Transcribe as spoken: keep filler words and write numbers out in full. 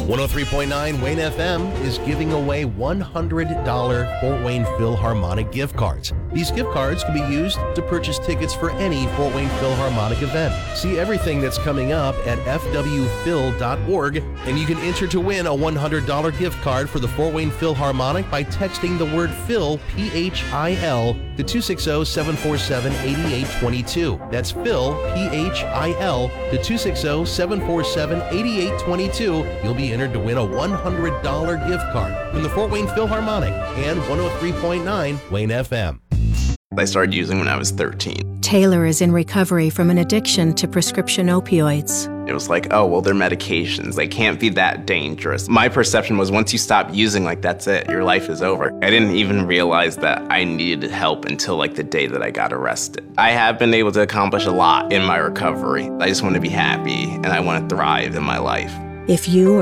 one oh three point nine Wayne F M is giving away one hundred dollars Fort Wayne Philharmonic gift cards. These gift cards can be used to purchase tickets for any Fort Wayne Philharmonic event. See everything that's coming up at f w phil dot org, and you can enter to win a one hundred dollars gift card for the Fort Wayne Philharmonic by texting the word Phil, P H I L, to two six zero, seven four seven, eight eight two two. That's Phil, P H I L, to two six zero, seven four seven, eight eight two two. You'll be entered to win a one hundred dollars gift card from the Fort Wayne Philharmonic and one oh three point nine Wayne F M. I started using when I was thirteen. Taylor is in recovery from an addiction to prescription opioids. It was like, oh, well, they're medications. They can't be that dangerous. My perception was once you stop using, like, that's it. Your life is over. I didn't even realize that I needed help until, like, the day that I got arrested. I have been able to accomplish a lot in my recovery. I just want to be happy, and I want to thrive in my life. If you